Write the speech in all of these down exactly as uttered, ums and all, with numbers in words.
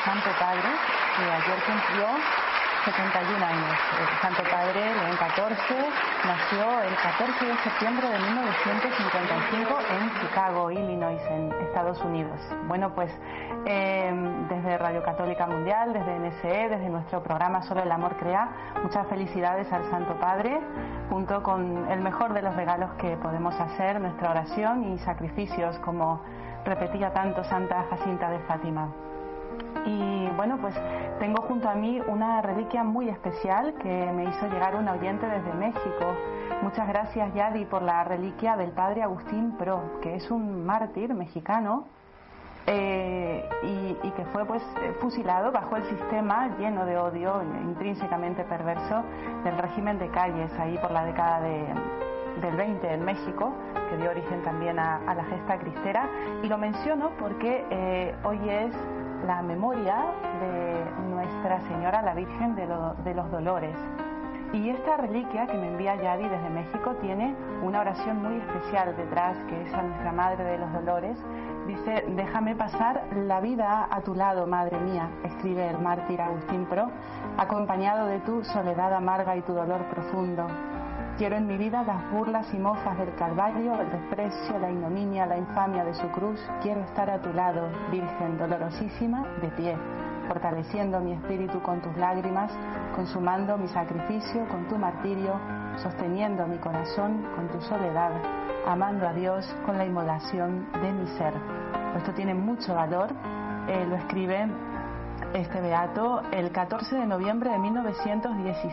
Santo Padre, que ayer cumplió setenta y un años. El Santo Padre León catorce nació el catorce de septiembre de mil novecientos cincuenta y cinco en Chicago, Illinois, en Estados Unidos. Bueno, pues eh, desde Radio Católica Mundial, desde N S E, desde nuestro programa Solo el Amor Crea, muchas felicidades al Santo Padre, junto con el mejor de los regalos que podemos hacer, nuestra oración y sacrificios, como repetía tanto Santa Jacinta de Fátima. Y bueno, pues tengo junto a mí una reliquia muy especial que me hizo llegar un oyente desde México. Muchas gracias, Yadi, por la reliquia del padre Agustín Pro, que es un mártir mexicano eh, y, y que fue pues fusilado bajo el sistema lleno de odio, intrínsecamente perverso, del régimen de Calles, ahí por la década de, del veinte en México, que dio origen también a, a la gesta cristera. Y lo menciono porque eh, hoy es la memoria de Nuestra Señora la Virgen de, lo, de los Dolores. Y esta reliquia que me envía Yadi desde México tiene una oración muy especial detrás, que es a Nuestra Madre de los Dolores. Dice: déjame pasar la vida a tu lado, Madre mía, escribe el mártir Agustín Pro, acompañado de tu soledad amarga y tu dolor profundo. Quiero en mi vida las burlas y mofas del Calvario, el desprecio, la ignominia, la infamia de su cruz. Quiero estar a tu lado, Virgen dolorosísima, de pie, fortaleciendo mi espíritu con tus lágrimas, consumando mi sacrificio con tu martirio, sosteniendo mi corazón con tu soledad, amando a Dios con la inmolación de mi ser. Esto tiene mucho valor, eh, lo escribe este beato el catorce de noviembre de mil novecientos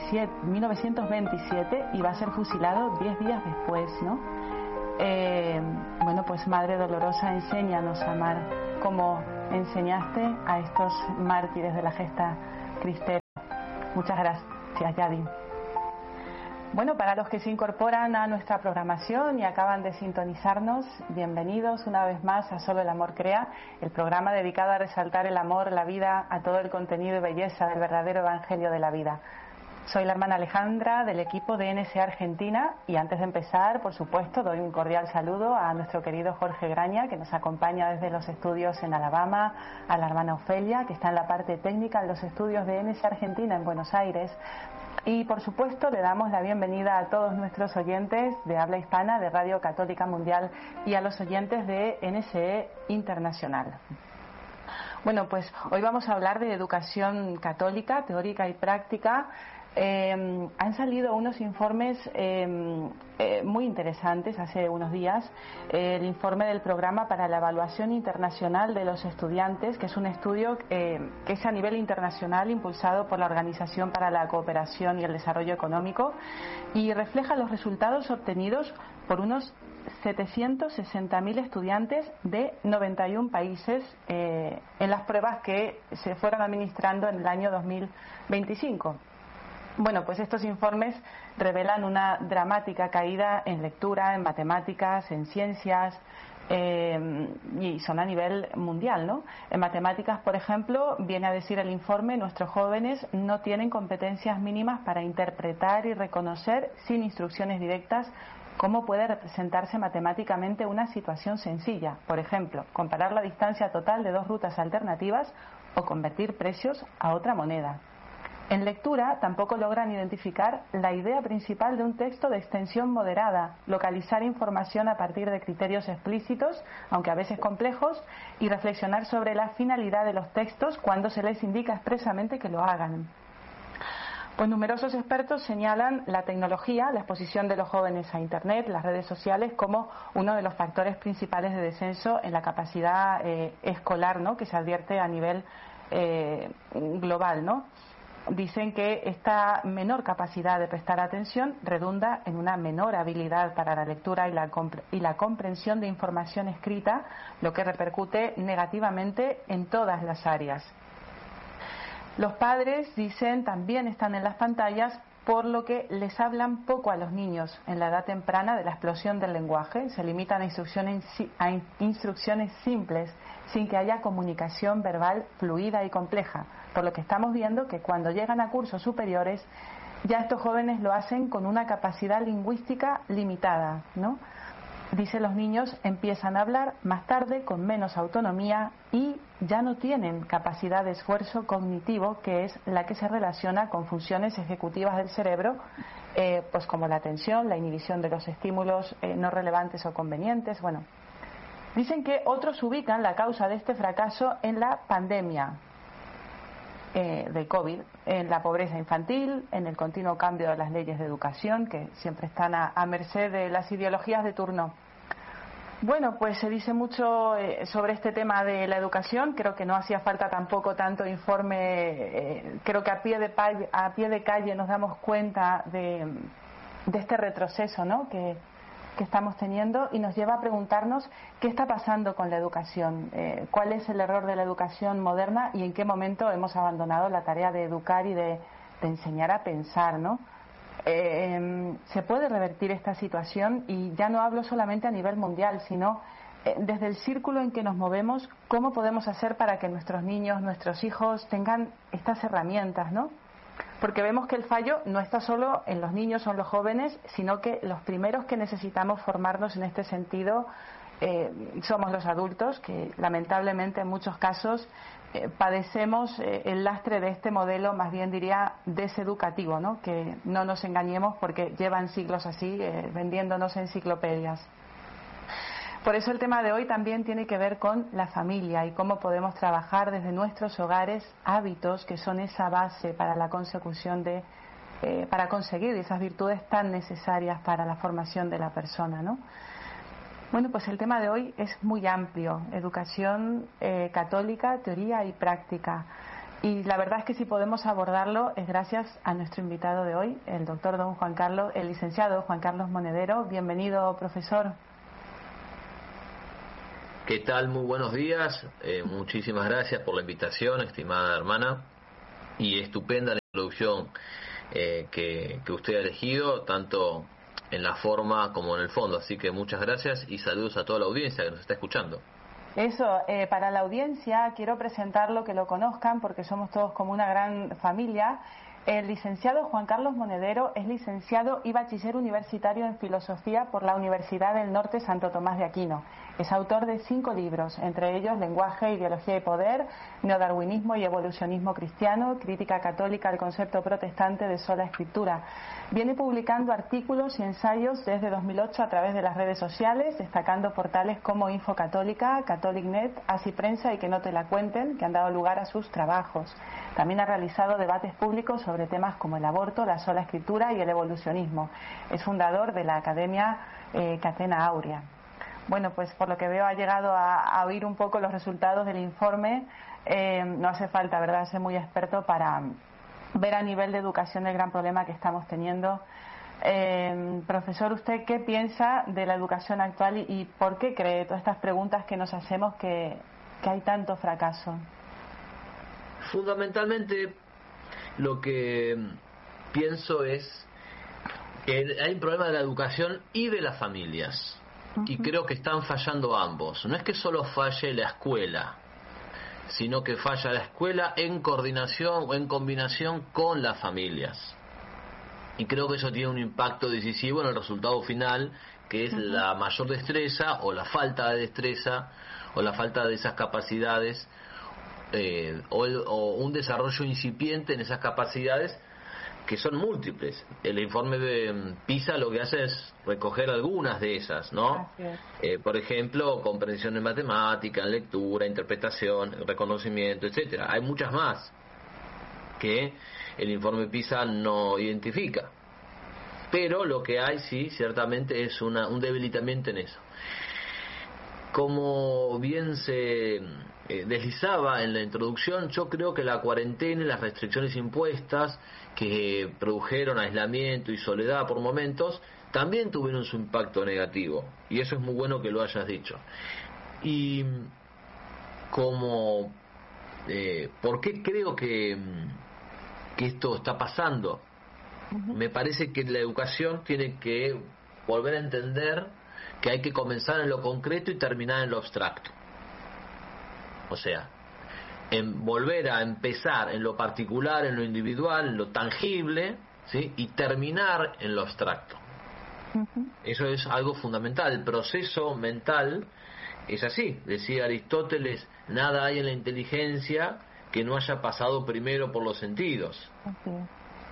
veintisiete y va a ser fusilado diez días después, ¿no? Eh, bueno, pues Madre Dolorosa, enséñanos a amar como enseñaste a estos mártires de la gesta cristera. Muchas gracias, Yadi. Bueno, para los que se incorporan a nuestra programación y acaban de sintonizarnos, bienvenidos una vez más a Solo el Amor Crea, el programa dedicado a resaltar el amor, la vida, a todo el contenido y belleza del verdadero Evangelio de la vida. Soy la hermana Alejandra del equipo de N S E Argentina y antes de empezar, por supuesto, doy un cordial saludo a nuestro querido Jorge Graña, que nos acompaña desde los estudios en Alabama, a la hermana Ofelia, que está en la parte técnica en los estudios de N S E Argentina en Buenos Aires. Y por supuesto le damos la bienvenida a todos nuestros oyentes de habla hispana de Radio Católica Mundial y a los oyentes de N S E Internacional. Bueno, pues hoy vamos a hablar de educación católica, teórica y práctica. Eh, han salido unos informes eh, eh, muy interesantes hace unos días. Eh, el informe del Programa para la Evaluación Internacional de los Estudiantes, que es un estudio eh, que es a nivel internacional impulsado por la Organización para la Cooperación y el Desarrollo Económico y refleja los resultados obtenidos por unos setecientos sesenta mil estudiantes de noventa y uno países eh, en las pruebas que se fueron administrando en el año dos mil veinticinco. Bueno, pues estos informes revelan una dramática caída en lectura, en matemáticas, en ciencias, eh, y son a nivel mundial, ¿no? En matemáticas, por ejemplo, viene a decir el informe: nuestros jóvenes no tienen competencias mínimas para interpretar y reconocer sin instrucciones directas cómo puede representarse matemáticamente una situación sencilla. Por ejemplo, comparar la distancia total de dos rutas alternativas o convertir precios a otra moneda. En lectura tampoco logran identificar la idea principal de un texto de extensión moderada, localizar información a partir de criterios explícitos, aunque a veces complejos, y reflexionar sobre la finalidad de los textos cuando se les indica expresamente que lo hagan. Pues numerosos expertos señalan la tecnología, la exposición de los jóvenes a Internet, las redes sociales, como uno de los factores principales de descenso en la capacidad eh, escolar, ¿no?, que se advierte a nivel eh, global, ¿no? Dicen que esta menor capacidad de prestar atención redunda en una menor habilidad para la lectura y la, compre- y la comprensión de información escrita, lo que repercute negativamente en todas las áreas. Los padres, dicen, también están en las pantallas, por lo que les hablan poco a los niños en la edad temprana de la explosión del lenguaje. Se limitan a instrucciones, a instrucciones simples, sin que haya comunicación verbal fluida y compleja, por lo que estamos viendo que cuando llegan a cursos superiores ya estos jóvenes lo hacen con una capacidad lingüística limitada, ¿no? Dice, los niños empiezan a hablar más tarde con menos autonomía y ya no tienen capacidad de esfuerzo cognitivo, que es la que se relaciona con funciones ejecutivas del cerebro, eh, pues como la atención, la inhibición de los estímulos eh, no relevantes o convenientes. Bueno, dicen que otros ubican la causa de este fracaso en la pandemia eh, del COVID, en la pobreza infantil, en el continuo cambio de las leyes de educación, que siempre están a, a merced de las ideologías de turno. Bueno, pues se dice mucho eh, sobre este tema de la educación. Creo que no hacía falta tampoco tanto informe. Eh, creo que a pie de palle, a pie de calle nos damos cuenta de, de este retroceso, ¿no?, que, que estamos teniendo, y nos lleva a preguntarnos qué está pasando con la educación, eh, cuál es el error de la educación moderna y en qué momento hemos abandonado la tarea de educar y de, de enseñar a pensar, ¿no? Eh, se puede revertir esta situación, y ya no hablo solamente a nivel mundial, sino eh, desde el círculo en que nos movemos, cómo podemos hacer para que nuestros niños, nuestros hijos tengan estas herramientas, ¿no? Porque vemos que el fallo no está solo en los niños o en los jóvenes, sino que los primeros que necesitamos formarnos en este sentido eh, somos los adultos, que lamentablemente en muchos casos eh, padecemos eh, el lastre de este modelo, más bien diría deseducativo, ¿no? Que no nos engañemos, porque llevan siglos así, eh, vendiéndonos enciclopedias. Por eso el tema de hoy también tiene que ver con la familia y cómo podemos trabajar desde nuestros hogares hábitos que son esa base para la consecución de, eh, para conseguir esas virtudes tan necesarias para la formación de la persona, ¿no? Bueno, pues el tema de hoy es muy amplio: educación eh, católica, teoría y práctica. Y la verdad es que si podemos abordarlo es gracias a nuestro invitado de hoy, el doctor don Juan Carlos, el licenciado Juan Carlos Monedero. Bienvenido, profesor. ¿Qué tal? Muy buenos días. Eh, muchísimas gracias por la invitación, estimada hermana. Y estupenda la introducción eh, que, que usted ha elegido, tanto en la forma como en el fondo. Así que muchas gracias y saludos a toda la audiencia que nos está escuchando. Eso, eh, para la audiencia quiero presentarlo, que lo conozcan, porque somos todos como una gran familia. El licenciado Juan Carlos Monedero es licenciado y bachiller universitario en Filosofía por la Universidad del Norte Santo Tomás de Aquino. Es autor de cinco libros, entre ellos Lenguaje, Ideología y Poder, Neodarwinismo y Evolucionismo Cristiano, Crítica Católica al Concepto Protestante de Sola Escritura. Viene publicando artículos y ensayos desde dos mil ocho a través de las redes sociales, destacando portales como Info Católica, CatholicNet, Así Prensa y Que No Te La Cuenten, que han dado lugar a sus trabajos. También ha realizado debates públicos sobre temas como el aborto, la sola escritura y el evolucionismo. Es fundador de la Academia eh, Catena Aurea. Bueno, pues por lo que veo ha llegado a, a oír un poco los resultados del informe. Eh, no hace falta, ¿verdad?, ser muy experto para ver a nivel de educación el gran problema que estamos teniendo. Eh, profesor, ¿usted qué piensa de la educación actual y, y por qué cree, todas estas preguntas que nos hacemos, que, que hay tanto fracaso? Fundamentalmente lo que pienso es que hay un problema de la educación y de las familias. Y creo que están fallando ambos. No es que solo falle la escuela, sino que falla la escuela en coordinación o en combinación con las familias. Y creo que eso tiene un impacto decisivo en el resultado final, que es uh-huh. la mayor destreza o la falta de destreza o la falta de esas capacidades eh, o, el, o un desarrollo incipiente en esas capacidades, que son múltiples. El informe de PISA lo que hace es recoger algunas de esas, ¿no? Eh, por ejemplo, comprensión en matemática, en lectura, interpretación, reconocimiento, etcétera. Hay muchas más que el informe PISA no identifica. Pero lo que hay, sí, ciertamente es una, un debilitamiento en eso. Como bien se eh, deslizaba en la introducción, yo creo que la cuarentena y las restricciones impuestas que produjeron aislamiento y soledad por momentos también tuvieron su impacto negativo, y eso es muy bueno que lo hayas dicho. Y como eh, ¿por qué creo que, que esto está pasando? Uh-huh. Me parece que la educación tiene que volver a entender que hay que comenzar en lo concreto y terminar en lo abstracto. O sea, en volver a empezar en lo particular, en lo individual, en lo tangible, ¿sí?, y terminar en lo abstracto. Uh-huh. Eso es algo fundamental. El proceso mental es así. Decía Aristóteles, nada hay en la inteligencia que no haya pasado primero por los sentidos. Uh-huh.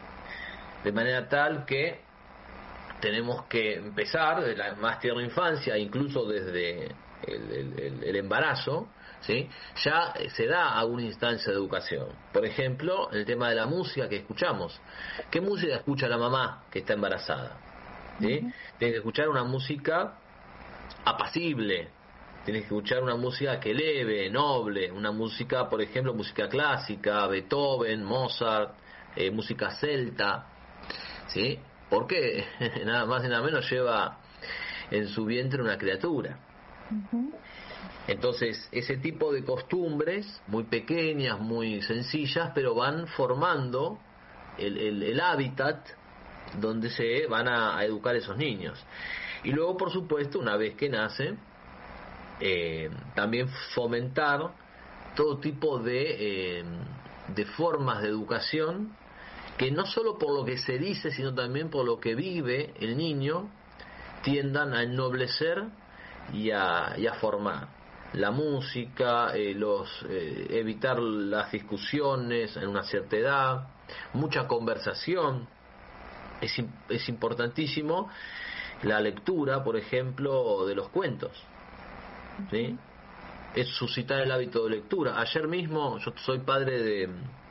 De manera tal que tenemos que empezar de la más tierna infancia, incluso desde el, el, el, el embarazo, ¿sí? Ya se da alguna instancia de educación. Por ejemplo, el tema de la música que escuchamos. ¿Qué música escucha la mamá que está embarazada? ¿Sí? Uh-huh. Tiene que escuchar una música apacible, tiene que escuchar una música que eleve, noble, una música, por ejemplo, música clásica, Beethoven, Mozart, eh, música celta, ¿sí? Porque nada más y nada menos lleva en su vientre una criatura. Uh-huh. Entonces, ese tipo de costumbres, muy pequeñas, muy sencillas, pero van formando el, el, el hábitat donde se van a, a educar esos niños. Y luego, por supuesto, una vez que nacen, eh, también fomentar todo tipo de, eh, de formas de educación que no solo por lo que se dice, sino también por lo que vive el niño, tiendan a ennoblecer y a, y a formar. La música, eh, los eh, evitar las discusiones en una cierta edad, mucha conversación. Es, es importantísimo la lectura, por ejemplo, de los cuentos, ¿sí? Es suscitar el hábito de lectura. Ayer mismo, yo soy padre de,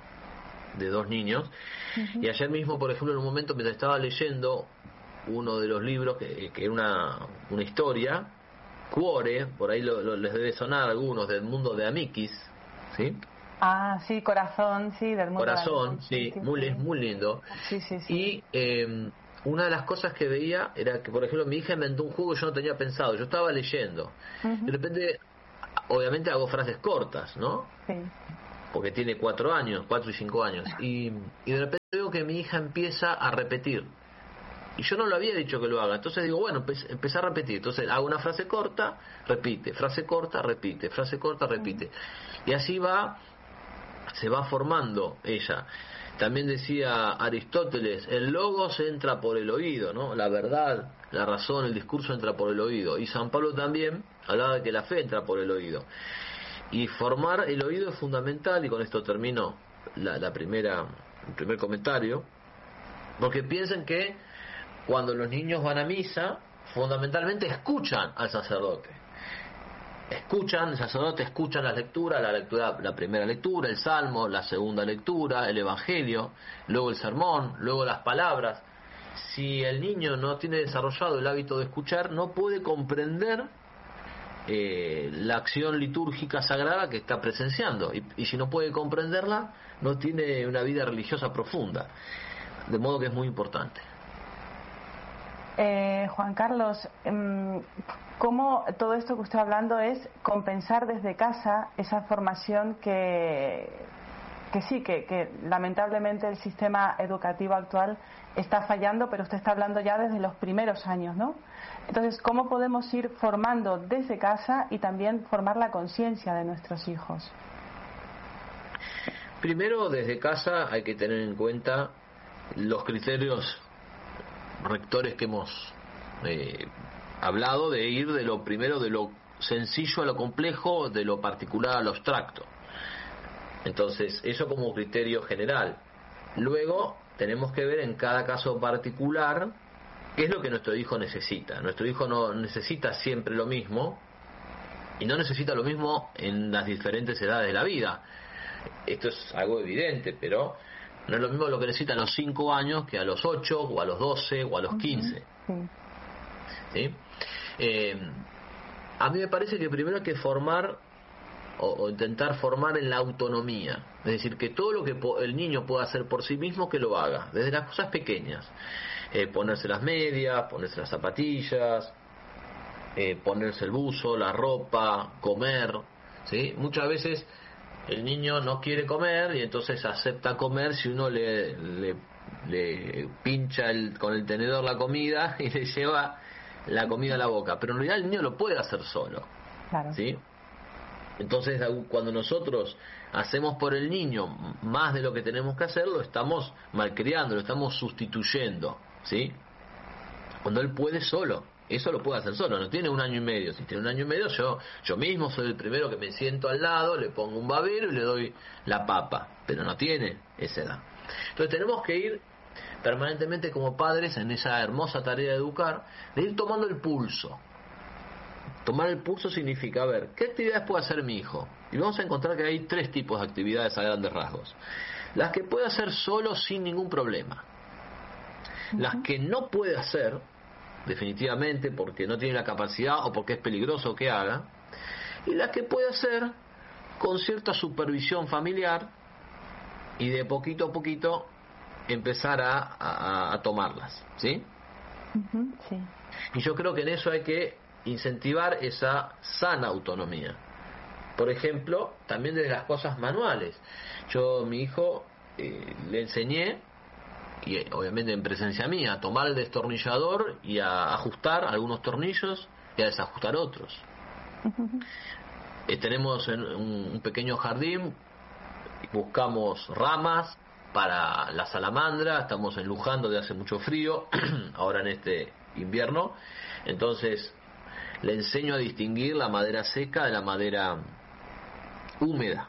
de dos niños, uh-huh. y ayer mismo, por ejemplo, en un momento mientras estaba leyendo uno de los libros, que, que era una, una historia, Cuore, por ahí lo, lo, les debe sonar algunos, del mundo de Amiquis, ¿sí? Ah, sí, Corazón, sí, del mundo Corazón, de sí, sí, muy, sí. Es muy lindo. Sí, sí, sí. Y eh, una de las cosas que veía era que, por ejemplo, mi hija inventó un juego que yo no tenía pensado. Yo estaba leyendo. Uh-huh. De repente, obviamente hago frases cortas, ¿no? Sí. Porque tiene cuatro años, cuatro y cinco años. Y, y de repente veo que mi hija empieza a repetir. Y yo no lo había dicho que lo haga. Entonces digo, bueno, empecé a repetir. Entonces hago una frase corta, repite. Frase corta, repite. Frase corta, repite. Uh-huh. Y así va, se va formando ella. También decía Aristóteles, el logos entra por el oído, ¿no? La verdad, la razón, el discurso entra por el oído. Y San Pablo también hablaba de que la fe entra por el oído. Y formar el oído es fundamental, y con esto termino la, la primera, el primer comentario, porque piensen que cuando los niños van a misa, fundamentalmente escuchan al sacerdote. Escuchan, el sacerdote escucha las lecturas, la lectura, la primera lectura, el salmo, la segunda lectura, el evangelio, luego el sermón, luego las palabras. Si el niño no tiene desarrollado el hábito de escuchar, no puede comprender eh, la acción litúrgica sagrada que está presenciando. Y, y si no puede comprenderla, no tiene una vida religiosa profunda. De modo que es muy importante. Eh, Juan Carlos, ¿cómo todo esto que usted está hablando es compensar desde casa esa formación que, que sí, que, que lamentablemente el sistema educativo actual está fallando, pero usted está hablando ya desde los primeros años, ¿no? Entonces, ¿cómo podemos ir formando desde casa y también formar la conciencia de nuestros hijos? Primero, desde casa hay que tener en cuenta los criterios rectores que hemos eh, hablado, de ir de lo primero, de lo sencillo a lo complejo, de lo particular a lo abstracto. Entonces, eso como criterio general. Luego, tenemos que ver en cada caso particular qué es lo que nuestro hijo necesita. Nuestro hijo no necesita siempre lo mismo, y no necesita lo mismo en las diferentes edades de la vida. Esto es algo evidente, pero no es lo mismo lo que necesita a los cinco años que a los ocho, o a los doce, o a los quince. Uh-huh. Sí. ¿Sí? Eh, a mí me parece que primero hay que formar o, o intentar formar en la autonomía. Es decir, que todo lo que po- el niño pueda hacer por sí mismo, que lo haga. Desde las cosas pequeñas. Eh, ponerse las medias, ponerse las zapatillas, eh, ponerse el buzo, la ropa, comer. ¿Sí? Muchas veces el niño no quiere comer y entonces acepta comer si uno le, le, le pincha el, con el tenedor la comida y le lleva la comida a la boca, pero en realidad el niño lo puede hacer solo. Claro. ¿Sí? Entonces, cuando nosotros hacemos por el niño más de lo que tenemos que hacer, lo estamos malcriando, lo estamos sustituyendo, ¿sí? cuando él puede solo. Eso lo puede hacer solo, no tiene un año y medio. Si tiene un año y medio, yo yo mismo soy el primero que me siento al lado, le pongo un babero y le doy la papa, pero no tiene esa edad. Entonces tenemos que ir permanentemente como padres en esa hermosa tarea de educar, de ir tomando el pulso. Tomar el pulso significa ver qué actividades puede hacer mi hijo. Y vamos a encontrar que hay tres tipos de actividades a grandes rasgos. Las que puede hacer solo sin ningún problema. Las que no puede hacer, definitivamente, porque no tiene la capacidad o porque es peligroso que haga. Y las que puede hacer con cierta supervisión familiar y de poquito a poquito empezar a, a, a tomarlas, ¿sí? Uh-huh, sí. Y yo creo que en eso hay que incentivar esa sana autonomía. Por ejemplo, también de las cosas manuales. Yo a mi hijo eh, le enseñé, y eh, obviamente en presencia mía, a tomar el destornillador y a ajustar algunos tornillos y a desajustar otros. Uh-huh. Eh, tenemos en un, un pequeño jardín, buscamos ramas para la salamandra, estamos en Luján donde hace mucho frío, ahora en este invierno, entonces le enseño a distinguir la madera seca de la madera húmeda,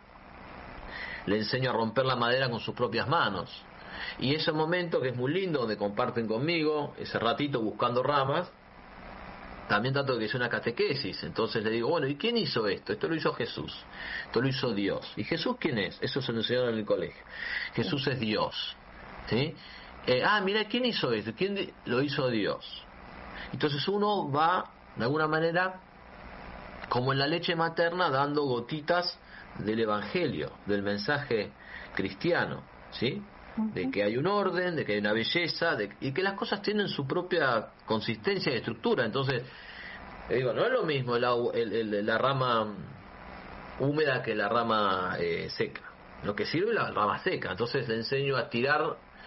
le enseño a romper la madera con sus propias manos, y ese momento que es muy lindo, donde comparten conmigo, ese ratito buscando ramas, también tanto que es una catequesis. Entonces le digo, bueno, ¿y quién hizo esto? Esto lo hizo Jesús, esto lo hizo Dios. ¿Y Jesús quién es? Eso se lo enseñaron en el colegio. Jesús es Dios, ¿sí? Eh, ah, mira, ¿quién hizo esto? ¿Quién lo hizo Dios? Entonces uno va, de alguna manera, como en la leche materna, dando gotitas del Evangelio, del mensaje cristiano, ¿sí? De que hay un orden, de que hay una belleza, de, y que las cosas tienen su propia consistencia y estructura. Entonces, eh, digo, no es lo mismo la, el, el, la rama húmeda que la rama eh, seca. Lo que sirve es la rama seca. Entonces le enseño a tirar